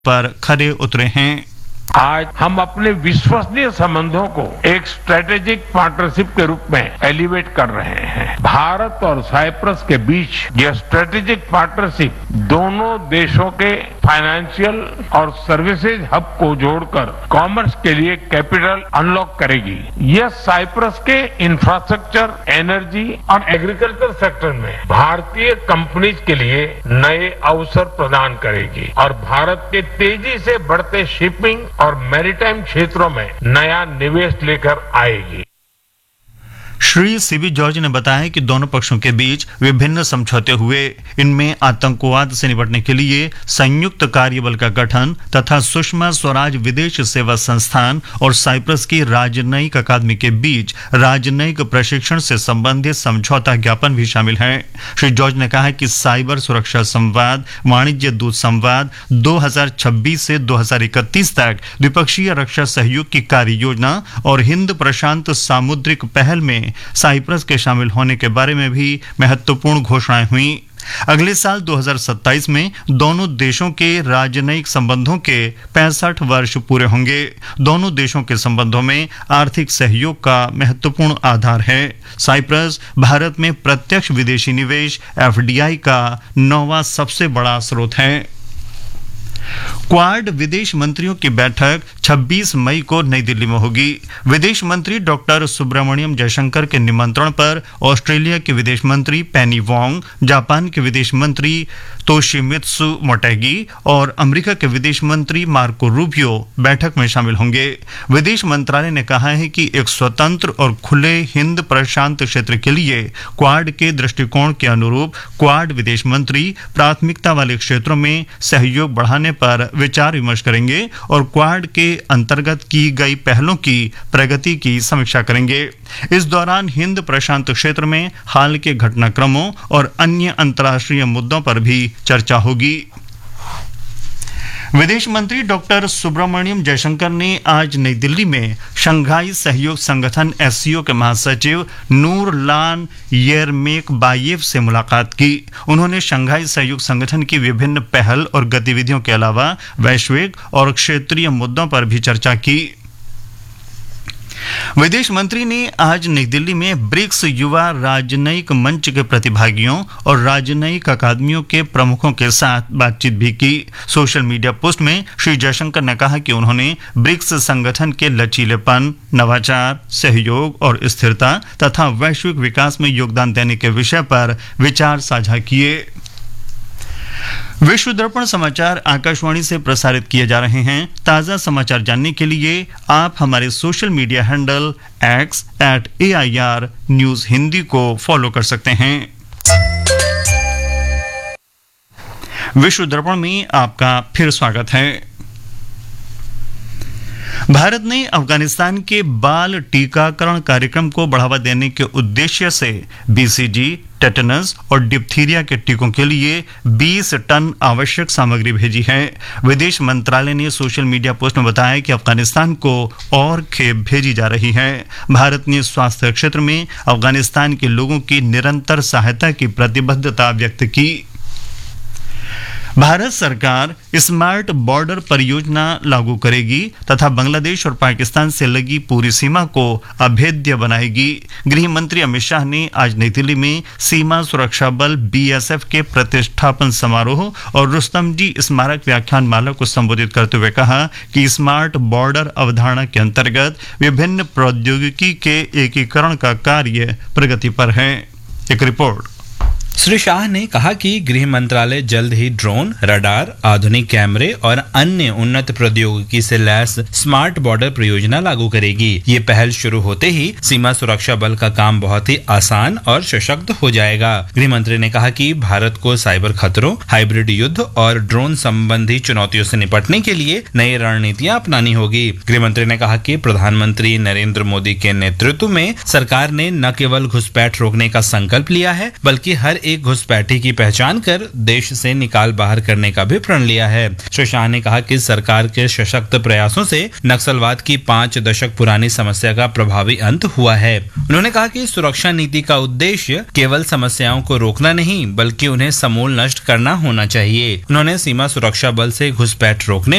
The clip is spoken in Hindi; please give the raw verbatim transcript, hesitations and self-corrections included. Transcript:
पर खरे उतरे हैं। आज हम अपने विश्वसनीय संबंधों को एक स्ट्रेटेजिक पार्टनरशिप के रूप में एलिवेट कर रहे हैं। भारत और साइप्रस के बीच यह स्ट्रेटेजिक पार्टनरशिप दोनों देशों के फाइनेंशियल और सर्विसेज हब को जोड़कर कॉमर्स के लिए कैपिटल अनलॉक करेगी। यह साइप्रस के इंफ्रास्ट्रक्चर, एनर्जी और एग्रीकल्चर सेक्टर में भारतीय कंपनीज के लिए नए अवसर प्रदान करेगी और भारत के तेजी से बढ़ते शिपिंग और मैरीटाइम क्षेत्रों में नया निवेश लेकर आएगी। श्री सीबी जॉर्ज ने बताया कि दोनों पक्षों के बीच विभिन्न समझौते हुए। इनमें आतंकवाद से निपटने के लिए संयुक्त कार्यबल का गठन तथा सुषमा स्वराज विदेश सेवा संस्थान और साइप्रस की राजनयिक अकादमी के बीच राजनयिक प्रशिक्षण से संबंधित समझौता ज्ञापन भी शामिल है। श्री जॉर्ज ने कहा कि साइबर सुरक्षा संवाद, वाणिज्य दूत संवाद दो हज़ार छब्बीस से दो हज़ार इकतीस तक द्विपक्षीय रक्षा सहयोग की कार्य योजना और हिंद प्रशांत सामुद्रिक पहल में साइप्रस के शामिल होने के बारे में भी महत्वपूर्ण घोषणाएं हुई। अगले साल दो हज़ार सत्ताईस में दोनों देशों के राजनयिक संबंधों के पैंसठ वर्ष पूरे होंगे। दोनों देशों के संबंधों में आर्थिक सहयोग का महत्वपूर्ण आधार है। साइप्रस भारत में प्रत्यक्ष विदेशी निवेश एफ डी आई का नौवां सबसे बड़ा स्रोत है। क्वाड विदेश मंत्रियों की बैठक छब्बीस मई को नई दिल्ली में होगी। विदेश मंत्री डॉक्टर सुब्रमण्यम जयशंकर के निमंत्रण पर ऑस्ट्रेलिया के विदेश मंत्री पेनी वोंग, जापान के विदेश मंत्री तोशिमित्सु मोटेगी और अमेरिका के विदेश मंत्री मार्को रूबियो बैठक में शामिल होंगे। विदेश मंत्रालय ने कहा है कि एक स्वतंत्र और खुले हिंद प्रशांत क्षेत्र के लिए क्वाड के दृष्टिकोण के अनुरूप क्वाड विदेश मंत्री प्राथमिकता वाले क्षेत्रों में सहयोग बढ़ाने पर विचार विमर्श करेंगे और क्वाड के अंतर्गत की गई पहलों की प्रगति की समीक्षा करेंगे। इस दौरान हिंद प्रशांत क्षेत्र में हाल के घटनाक्रमों और अन्य अंतर्राष्ट्रीय मुद्दों पर भी चर्चा होगी। विदेश मंत्री डॉक्टर सुब्रमण्यम जयशंकर ने आज नई दिल्ली में शंघाई सहयोग संगठन एस सी ओ के महासचिव नूरलान येरमेकबायेव से मुलाकात की। उन्होंने शंघाई सहयोग संगठन की विभिन्न पहल और गतिविधियों के अलावा वैश्विक और क्षेत्रीय मुद्दों पर भी चर्चा की। विदेश मंत्री ने आज नई दिल्ली में ब्रिक्स युवा राजनयिक मंच के प्रतिभागियों और राजनयिक अकादमियों के प्रमुखों के साथ बातचीत भी की। सोशल मीडिया पोस्ट में श्री जयशंकर ने कहा कि उन्होंने ब्रिक्स संगठन के लचीलेपन, नवाचार, सहयोग और स्थिरता तथा वैश्विक विकास में योगदान देने के विषय पर विचार साझा किए। विश्व दर्पण समाचार आकाशवाणी से प्रसारित किए जा रहे हैं। ताजा समाचार जानने के लिए आप हमारे social media handle x eight A I R news Hindi को फॉलो कर सकते हैं। विश्व दर्पण में आपका फिर स्वागत है। भारत ने अफगानिस्तान के बाल टीकाकरण कार्यक्रम को बढ़ावा देने के उद्देश्य से बी सी जी, टेटनस और डिप्थीरिया के टीकों के लिए बीस टन आवश्यक सामग्री भेजी है। विदेश मंत्रालय ने सोशल मीडिया पोस्ट में बताया कि अफगानिस्तान को और खेप भेजी जा रही है। भारत ने स्वास्थ्य क्षेत्र में अफगानिस्तान के लोगों की निरंतर सहायता की प्रतिबद्धता व्यक्त की। भारत सरकार स्मार्ट बॉर्डर परियोजना लागू करेगी तथा बांग्लादेश और पाकिस्तान से लगी पूरी सीमा को अभेद्य बनाएगी। गृह मंत्री अमित शाह ने आज नई दिल्ली में सीमा सुरक्षा बल बी एस एफ के प्रतिष्ठापन समारोह और रुस्तम जी स्मारक व्याख्यान माला को संबोधित करते हुए कहा कि स्मार्ट बॉर्डर अवधारणा के अंतर्गत विभिन्न प्रौद्योगिकी के एकीकरण का कार्य प्रगति पर है। एक रिपोर्ट। श्री शाह ने कहा कि गृह मंत्रालय जल्द ही ड्रोन, रडार, आधुनिक कैमरे और अन्य उन्नत प्रौद्योगिकी से लैस स्मार्ट बॉर्डर परियोजना लागू करेगी। ये पहल शुरू होते ही सीमा सुरक्षा बल का काम बहुत ही आसान और सशक्त हो जाएगा। गृह मंत्री ने कहा कि भारत को साइबर खतरों, हाइब्रिड युद्ध और ड्रोन संबंधी चुनौतियों से निपटने के लिए नई रणनीतियां अपनानी होगी। गृह मंत्री ने कहा कि प्रधानमंत्री नरेंद्र मोदी के नेतृत्व में सरकार ने न केवल घुसपैठ रोकने का संकल्प लिया है, बल्कि हर एक घुसपैठी की पहचान कर देश से निकाल बाहर करने का भी प्रण लिया है। श्री शाह ने कहा कि सरकार के सशक्त प्रयासों से नक्सलवाद की पांच दशक पुरानी समस्या का प्रभावी अंत हुआ है। उन्होंने कहा कि सुरक्षा नीति का उद्देश्य केवल समस्याओं को रोकना नहीं बल्कि उन्हें समूल नष्ट करना होना चाहिए। उन्होंने सीमा सुरक्षा बल से घुसपैठ रोकने